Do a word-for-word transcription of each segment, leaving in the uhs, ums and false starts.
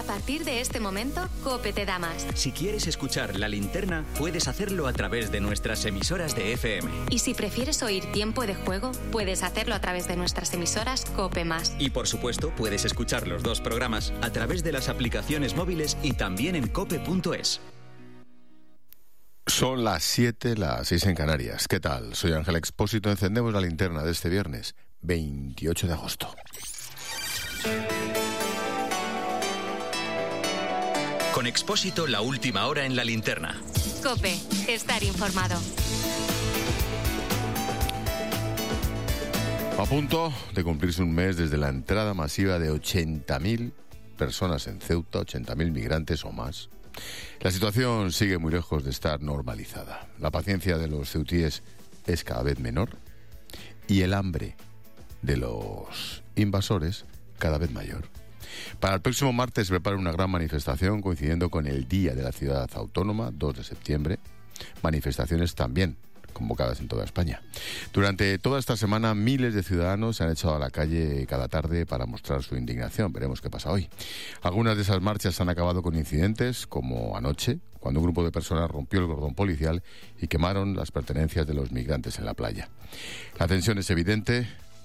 partir de este momento, COPE te da más. Si quieres escuchar La Linterna, puedes hacerlo a través de nuestras emisoras de F M. Y si prefieres oír Tiempo de Juego, puedes hacerlo a través de nuestras emisoras COPE más. Y por supuesto, puedes escuchar los dos programas a través de las aplicaciones móviles y también en cope punto es. Son las siete, las seis en Canarias. ¿Qué tal? Soy Ángel Expósito. Encendemos la linterna de este viernes, veintiocho de agosto. Con Expósito, la última hora en la linterna. COPE, estar informado. A punto de cumplirse un mes desde la entrada masiva de ochenta mil personas en Ceuta, ochenta mil migrantes o más. La situación sigue muy lejos de estar normalizada. La paciencia de los ceutíes es cada vez menor y el hambre de los invasores cada vez mayor. Para el próximo martes se prepara una gran manifestación coincidiendo con el Día de la Ciudad Autónoma, dos de septiembre. Manifestaciones también convocadas en toda España. Durante toda esta semana, miles de ciudadanos se han echado a la calle cada tarde para mostrar su indignación. Veremos qué pasa hoy. Algunas de esas marchas han acabado con incidentes, como anoche, cuando un grupo de personas rompió el cordón policial y quemaron las pertenencias de los migrantes en la playa. La tensión es evidente.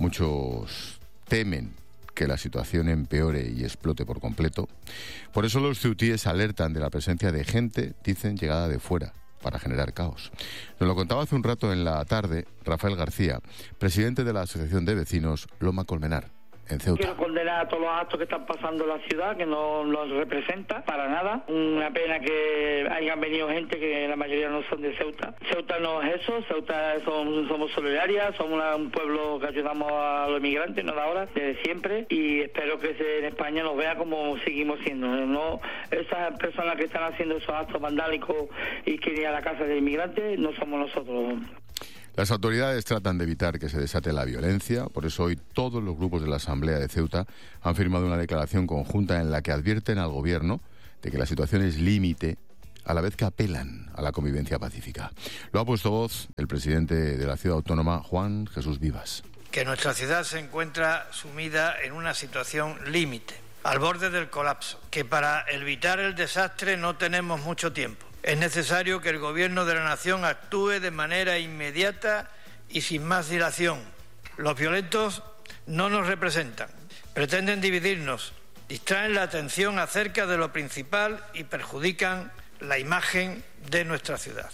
Muchos temen que la situación empeore y explote por completo. Por eso los ceutíes alertan de la presencia de gente, dicen, llegada de fuera, para generar caos. Nos lo contaba hace un rato en la tarde Rafael García, presidente de la Asociación de Vecinos Loma Colmenar, en Ceuta. Quiero condenar a todos los actos que están pasando en la ciudad, que no nos representa para nada. Una pena que hayan venido gente que la mayoría no son de Ceuta. Ceuta no es eso, Ceuta son, somos solidarias, somos una, un pueblo que ayudamos a los inmigrantes, no de ahora, desde siempre, y espero que se, en España nos vea como seguimos siendo. No, esas personas que están haciendo esos actos vandálicos y que ir a la casa de inmigrantes no somos nosotros. Las autoridades tratan de evitar que se desate la violencia, por eso hoy todos los grupos de la Asamblea de Ceuta han firmado una declaración conjunta en la que advierten al gobierno de que la situación es límite, a la vez que apelan a la convivencia pacífica. Lo ha puesto voz el presidente de la Ciudad Autónoma, Juan Jesús Vivas. Que nuestra ciudad se encuentra sumida en una situación límite, al borde del colapso, que para evitar el desastre no tenemos mucho tiempo. Es necesario que el Gobierno de la Nación actúe de manera inmediata y sin más dilación. Los violentos no nos representan, pretenden dividirnos, distraen la atención acerca de lo principal y perjudican la imagen de nuestra ciudad.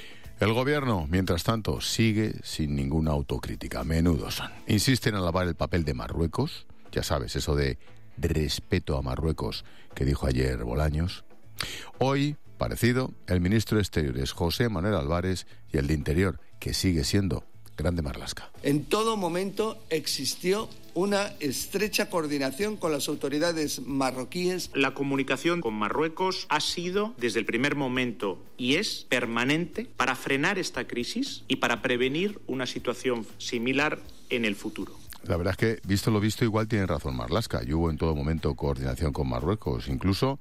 El Gobierno, mientras tanto, sigue sin ninguna autocrítica. Menudos son. Insisten en alabar el papel de Marruecos, ya sabes, eso de respeto a Marruecos que dijo ayer Bolaños. Hoy, parecido, el ministro de Exteriores, José Manuel Álvarez, y el de Interior, que sigue siendo Grande Marlaska. En todo momento existió una estrecha coordinación con las autoridades marroquíes. La comunicación con Marruecos ha sido, desde el primer momento, y es permanente para frenar esta crisis y para prevenir una situación similar en el futuro. La verdad es que, visto lo visto, igual tiene razón Marlaska. Y hubo en todo momento coordinación con Marruecos, incluso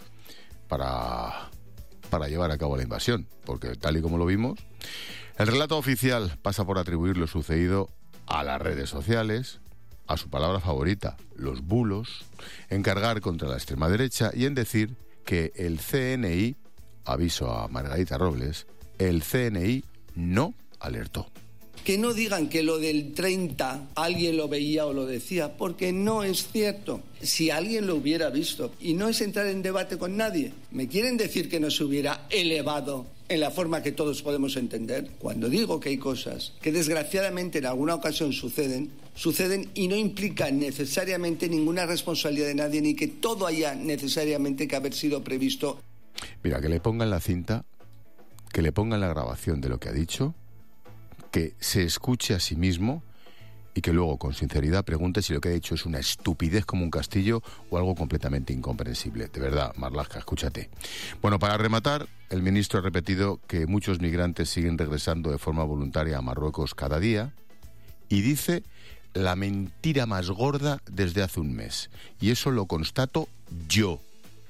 para, para llevar a cabo la invasión, porque tal y como lo vimos, el relato oficial pasa por atribuir lo sucedido a las redes sociales, a su palabra favorita, los bulos, en cargar contra la extrema derecha y en decir que el C N I, aviso a Margarita Robles, el C N I no alertó. Que no digan que lo del treinta alguien lo veía o lo decía, porque no es cierto. Si alguien lo hubiera visto, y no es entrar en debate con nadie, ¿me quieren decir que no se hubiera elevado en la forma que todos podemos entender? Cuando digo que hay cosas que desgraciadamente en alguna ocasión suceden, suceden y no implican necesariamente ninguna responsabilidad de nadie, ni que todo haya necesariamente que haber sido previsto. Mira, que le pongan la cinta, que le pongan la grabación de lo que ha dicho, que se escuche a sí mismo y que luego con sinceridad pregunte si lo que ha dicho es una estupidez como un castillo o algo completamente incomprensible. De verdad, Marlaska, escúchate. Bueno, para rematar, el ministro ha repetido que muchos migrantes siguen regresando de forma voluntaria a Marruecos cada día y dice la mentira más gorda desde hace un mes. Y eso lo constato yo.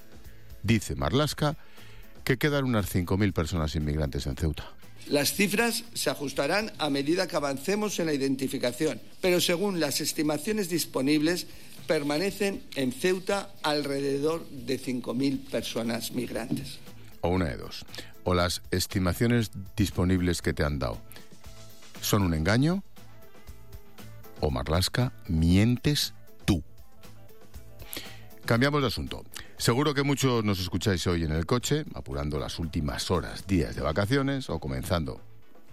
Dice Marlaska que quedan unas cinco mil personas inmigrantes en Ceuta. Las cifras se ajustarán a medida que avancemos en la identificación, pero según las estimaciones disponibles, permanecen en Ceuta alrededor de cinco mil personas migrantes. O una de dos. O las estimaciones disponibles que te han dado son un engaño, o Marlaska, mientes tú. Cambiamos de asunto. Seguro que muchos nos escucháis hoy en el coche, apurando las últimas horas, días de vacaciones o comenzando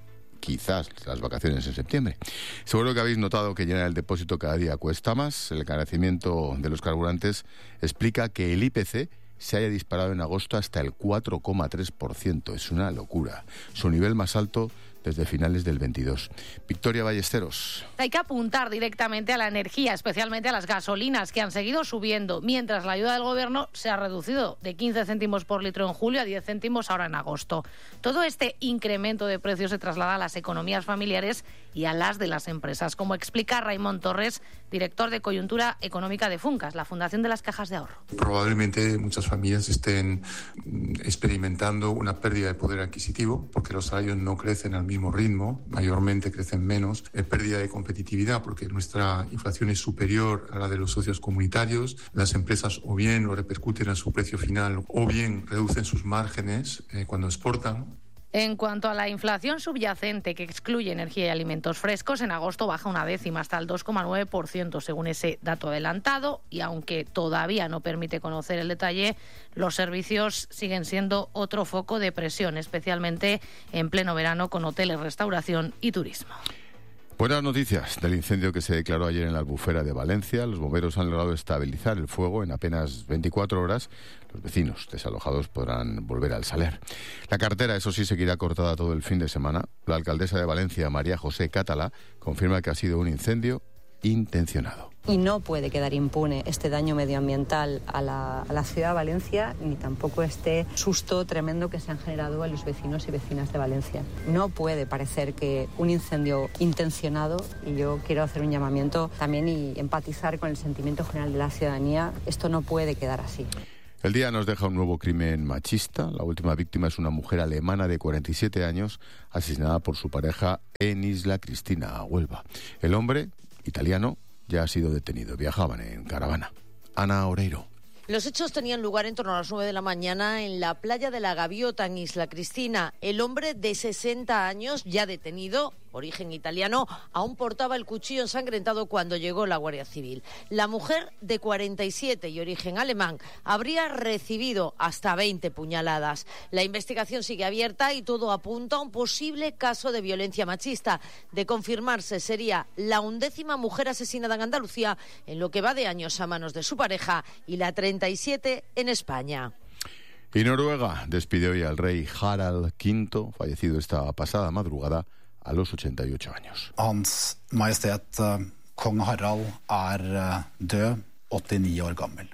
quizás las vacaciones en septiembre. Seguro que habéis notado que llenar el depósito cada día cuesta más. El encarecimiento de los carburantes explica que el I P C se haya disparado en agosto hasta el cuatro coma tres por ciento. Es una locura. Su nivel más alto desde finales del veintidós. Victoria Ballesteros. Hay que apuntar directamente a la energía, especialmente a las gasolinas, que han seguido subiendo, mientras la ayuda del Gobierno se ha reducido de quince céntimos por litro en julio a diez céntimos ahora en agosto. Todo este incremento de precios se traslada a las economías familiares y a las de las empresas, como explica Raimon Torres, director de Coyuntura Económica de Funcas, la Fundación de las Cajas de Ahorro. Probablemente muchas familias estén experimentando una pérdida de poder adquisitivo porque los salarios no crecen al mismo ritmo, mayormente crecen menos, eh, pérdida de competitividad porque nuestra inflación es superior a la de los socios comunitarios, las empresas o bien lo repercuten a su precio final o bien reducen sus márgenes eh, cuando exportan. En cuanto a la inflación subyacente, que excluye energía y alimentos frescos, en agosto baja una décima hasta el dos coma nueve por ciento según ese dato adelantado, y aunque todavía no permite conocer el detalle, los servicios siguen siendo otro foco de presión, especialmente en pleno verano con hoteles, restauración y turismo. Buenas noticias del incendio que se declaró ayer en la Albufera de Valencia. Los bomberos han logrado estabilizar el fuego en apenas veinticuatro horas. Los vecinos desalojados podrán volver al Saler. La carretera, eso sí, seguirá cortada todo el fin de semana. La alcaldesa de Valencia, María José Catalá, confirma que ha sido un incendio intencionado. Y no puede quedar impune este daño medioambiental a la, a la ciudad de Valencia, ni tampoco este susto tremendo que se han generado a los vecinos y vecinas de Valencia. No puede parecer que un incendio intencionado, y yo quiero hacer un llamamiento también y empatizar con el sentimiento general de la ciudadanía, esto no puede quedar así. El día nos deja un nuevo crimen machista. La última víctima es una mujer alemana de cuarenta y siete años, asesinada por su pareja en Isla Cristina, Huelva. El hombre, italiano, ya ha sido detenido. Viajaban en caravana. Ana Oreiro. Los hechos tenían lugar en torno a las nueve de la mañana en la playa de la Gaviota, en Isla Cristina. El hombre de sesenta años, ya detenido, origen italiano, aún portaba el cuchillo ensangrentado cuando llegó la Guardia Civil. La mujer, de cuarenta y siete y origen alemán, habría recibido hasta veinte puñaladas. La investigación sigue abierta y todo apunta a un posible caso de violencia machista. De confirmarse, sería la undécima mujer asesinada en Andalucía en lo que va de años a manos de su pareja y la treinta y siete en España. Y Noruega despidió hoy al rey Harald quinto, fallecido esta pasada madrugada a los ochenta y ocho años. Hans Majestet uh, Kong Harald er uh, død, åttionio år gammel.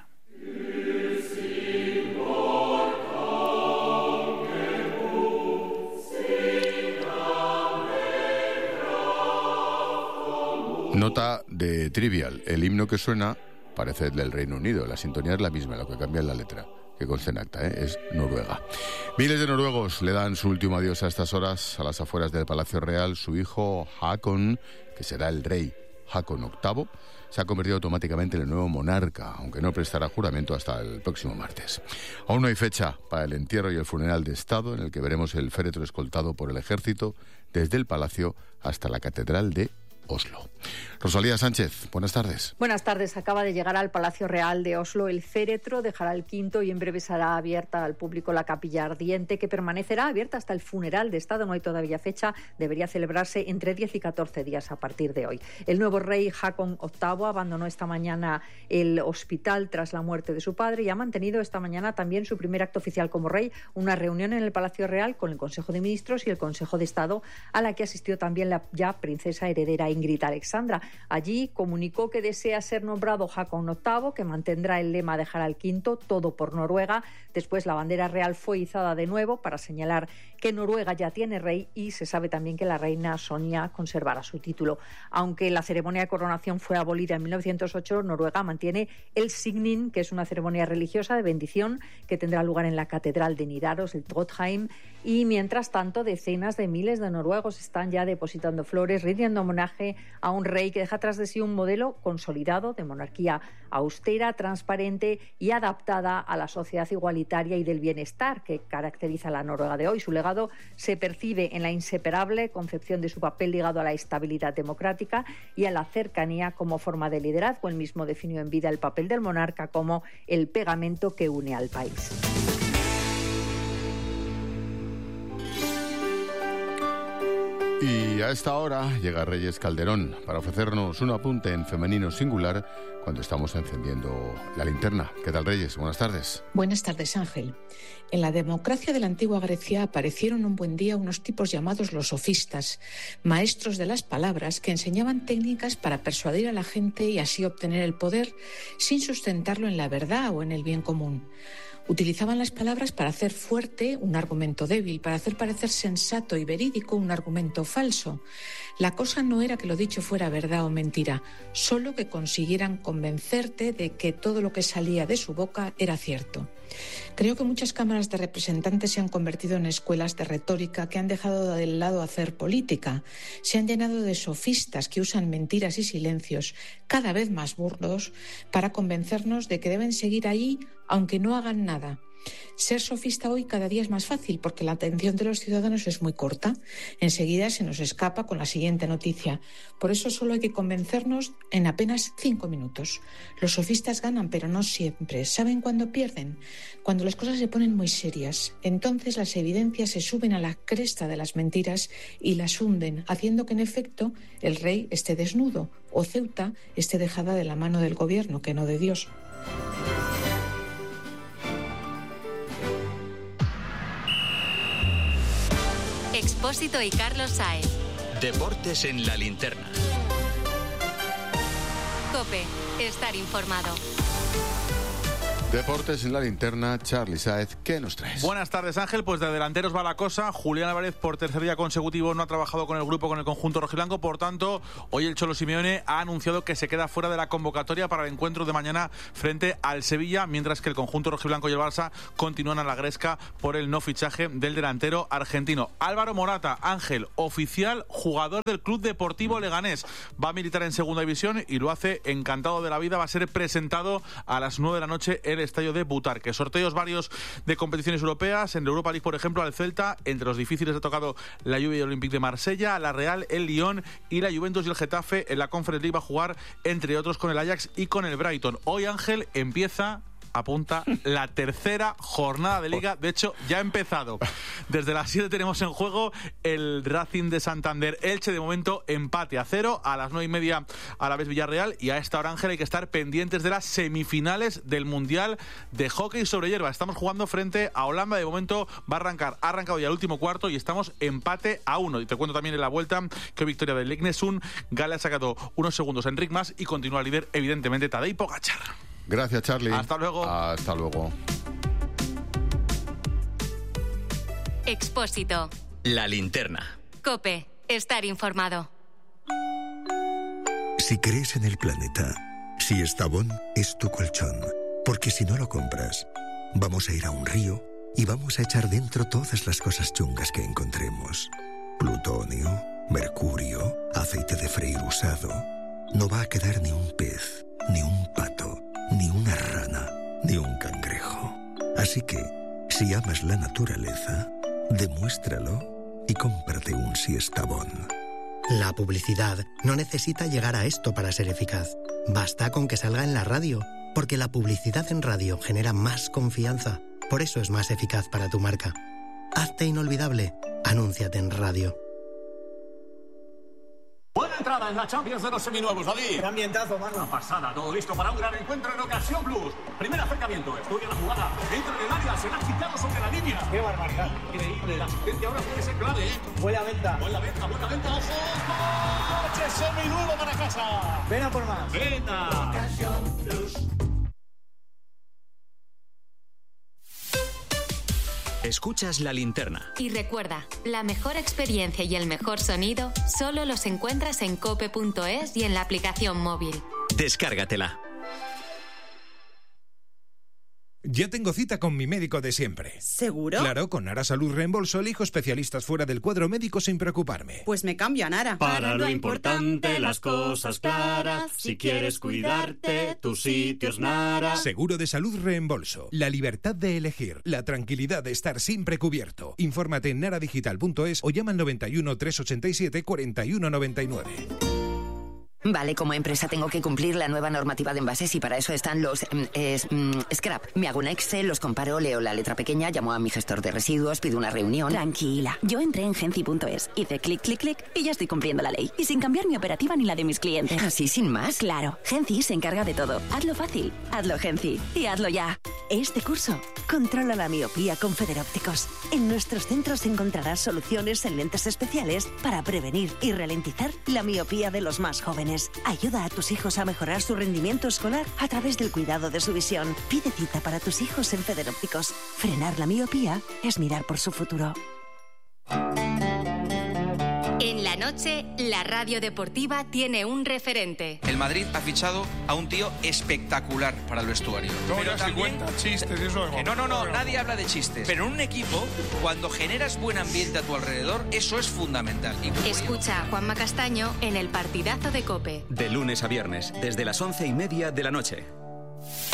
Nota de Trivial. El himno que suena parece el del Reino Unido. La sintonía es la misma, lo que cambia es la letra, que consta en acta, ¿eh? Es Noruega. Miles de noruegos le dan su último adiós a estas horas a las afueras del Palacio Real. Su hijo Haakon, que será el rey Haakon octavo, se ha convertido automáticamente en el nuevo monarca, aunque no prestará juramento hasta el próximo martes. Aún no hay fecha para el entierro y el funeral de Estado, en el que veremos el féretro escoltado por el ejército desde el palacio hasta la catedral de Oslo. Rosalía Sánchez, buenas tardes. Buenas tardes. Acaba de llegar al Palacio Real de Oslo el féretro de Harald quinto y en breve será abierta al público la capilla ardiente, que permanecerá abierta hasta el funeral de Estado. No hay todavía fecha. Debería celebrarse entre diez y catorce días a partir de hoy. El nuevo rey Haakon octavo abandonó esta mañana el hospital tras la muerte de su padre y ha mantenido esta mañana también su primer acto oficial como rey, una reunión en el Palacio Real con el Consejo de Ministros y el Consejo de Estado, a la que asistió también la ya princesa heredera Ingrid Alexandra. Allí comunicó que desea ser nombrado Haakon octavo, que mantendrá el lema de Harald quinto, todo por Noruega. Después la bandera real fue izada de nuevo para señalar que Noruega ya tiene rey, y se sabe también que la reina Sonia conservará su título. Aunque la ceremonia de coronación fue abolida en mil novecientos ocho, Noruega mantiene el signing, que es una ceremonia religiosa de bendición que tendrá lugar en la catedral de Nidaros, el Trondheim, y mientras tanto decenas de miles de noruegos están ya depositando flores, rindiendo homenaje homenaje a un rey que deja tras de sí un modelo consolidado de monarquía austera, transparente y adaptada a la sociedad igualitaria y del bienestar que caracteriza a la Noruega de hoy. Su legado se percibe en la inseparable concepción de su papel ligado a la estabilidad democrática y a la cercanía como forma de liderazgo. Él mismo definió en vida el papel del monarca como el pegamento que une al país. Y a esta hora llega Reyes Calderón para ofrecernos un apunte en femenino singular cuando estamos encendiendo la linterna. ¿Qué tal, Reyes? Buenas tardes. Buenas tardes, Ángel. En la democracia de la antigua Grecia aparecieron un buen día unos tipos llamados los sofistas, maestros de las palabras que enseñaban técnicas para persuadir a la gente y así obtener el poder sin sustentarlo en la verdad o en el bien común. Utilizaban las palabras para hacer fuerte un argumento débil, para hacer parecer sensato y verídico un argumento falso. La cosa no era que lo dicho fuera verdad o mentira, solo que consiguieran convencerte de que todo lo que salía de su boca era cierto. Creo que muchas cámaras de representantes se han convertido en escuelas de retórica que han dejado de lado hacer política. Se han llenado de sofistas que usan mentiras y silencios cada vez más burdos para convencernos de que deben seguir allí aunque no hagan nada. Ser sofista hoy cada día es más fácil porque la atención de los ciudadanos es muy corta. Enseguida se nos escapa con la siguiente noticia. Por eso solo hay que convencernos en apenas cinco minutos. Los sofistas ganan, pero no siempre. ¿Saben cuándo pierden? Cuando las cosas se ponen muy serias. Entonces las evidencias se suben a la cresta de las mentiras y las hunden, haciendo que en efecto el rey esté desnudo o Ceuta esté dejada de la mano del gobierno, que no de Dios. Expósito y Carlos Sáez. Deportes en la linterna. COPE. Estar informado. Deportes en la linterna, Charly Sáez, ¿qué nos traes? Buenas tardes, Ángel. Pues de delanteros va la cosa. Julián Álvarez, por tercer día consecutivo, no ha trabajado con el grupo, con el conjunto rojiblanco. Por tanto, hoy el Cholo Simeone ha anunciado que se queda fuera de la convocatoria para el encuentro de mañana frente al Sevilla, mientras que el conjunto rojiblanco y el Barça continúan a la gresca por el no fichaje del delantero argentino. Álvaro Morata, Ángel, oficial jugador del Club Deportivo Leganés. Va a militar en segunda división y lo hace encantado de la vida. Va a ser presentado a las nueve de la noche en estadio de Butarque. Sorteos varios de competiciones europeas. En la Europa League, por ejemplo, al Celta, entre los difíciles ha tocado la Juve y el Olympique de Marsella, la Real, el Lyon y la Juventus y el Getafe. En la Conference League va a jugar, entre otros, con el Ajax y con el Brighton. Hoy, Ángel, empieza... apunta la tercera jornada de Liga. De hecho, ya ha empezado. Desde las siete tenemos en juego el Racing de Santander Elche. De momento, empate a cero. A las nueve y media, a la vez Villarreal. Y a esta hora, Ángel, hay que estar pendientes de las semifinales del Mundial de Hockey sobre hierba. Estamos jugando frente a Holanda. De momento va a arrancar. Ha arrancado ya el último cuarto y estamos empate a uno. Y te cuento también en la vuelta que victoria del Lignesund. Gale ha sacado unos segundos a Enric Mas y continúa líder, evidentemente, Tadej Pogačar. Gracias, Charly. Hasta luego. Hasta luego. Expósito. La linterna. COPE. Estar informado. Si crees en el planeta, si Estavón es tu colchón, porque si no lo compras, vamos a ir a un río y vamos a echar dentro todas las cosas chungas que encontremos. Plutonio, mercurio, aceite de freír usado. No va a quedar ni un pez, ni un pato, ni una rana, ni un cangrejo. Así que, si amas la naturaleza, demuéstralo y cómprate un Siestabón. La publicidad no necesita llegar a esto para ser eficaz. Basta con que salga en la radio, porque la publicidad en radio genera más confianza. Por eso es más eficaz para tu marca. Hazte inolvidable. Anúnciate en radio. Buena entrada en la Champions de los seminuevos, David. Qué ambientazo, mano. Una pasada, todo listo para un gran encuentro en Ocasión Plus. Primer acercamiento, estudia la jugada. Entra en el área, se la ha quitado sobre la línea. Qué barbaridad. Increíble, la asistencia ahora puede ser clave, ¿eh? Buena venta. Buena venta, buena venta, ojo. ¡Coche seminuevo para casa! Ven a por más. Venga. Ocasión Plus. Escuchas la linterna. Y recuerda, la mejor experiencia y el mejor sonido solo los encuentras en cope punto es y en la aplicación móvil. Descárgatela. Ya tengo cita con mi médico de siempre. ¿Seguro? Claro, con Nara Salud Reembolso elijo especialistas fuera del cuadro médico sin preocuparme. Pues me cambio a Nara. Para lo importante, las cosas claras. Si quieres cuidarte, tu sitio es Nara. Seguro de salud Reembolso. La libertad de elegir. La tranquilidad de estar siempre cubierto. Infórmate en naradigital punto es o llama al noventa y uno, trescientos ochenta y siete, cuarenta y uno noventa y nueve. Vale, como empresa tengo que cumplir la nueva normativa de envases y para eso están los mm, es, mm, scrap. Me hago un Excel, los comparo, leo la letra pequeña, llamo a mi gestor de residuos, pido una reunión. Tranquila, yo entré en genci punto es, hice clic, clic, clic y ya estoy cumpliendo la ley. Y sin cambiar mi operativa ni la de mis clientes. ¿Así sin más? Claro, Genci se encarga de todo. Hazlo fácil, hazlo Genci y hazlo ya. Este curso, controla la miopía con Federópticos. En nuestros centros encontrarás soluciones en lentes especiales para prevenir y ralentizar la miopía de los más jóvenes. Ayuda a tus hijos a mejorar su rendimiento escolar a través del cuidado de su visión. Pide cita para tus hijos en Federópticos. Frenar la miopía es mirar por su futuro. En la noche, la radio deportiva tiene un referente. El Madrid ha fichado a un tío espectacular para el vestuario. No, pero ya también... se cuenta, chistes, eso es... Que no, no, no, nadie habla de chistes. Pero en un equipo, cuando generas buen ambiente a tu alrededor, eso es fundamental. Y... Escucha a Juanma Castaño en el partidazo de COPE. De lunes a viernes, desde las once y media de la noche.